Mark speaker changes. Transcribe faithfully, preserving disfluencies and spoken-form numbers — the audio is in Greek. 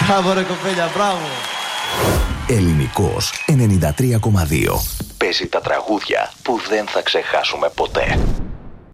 Speaker 1: Μπράβο ρε κοπέλια, μπράβο.
Speaker 2: Ελληνικός ενενήντα τρία κόμμα δύο. Παίζει τα τραγούδια που δεν θα ξεχάσουμε ποτέ.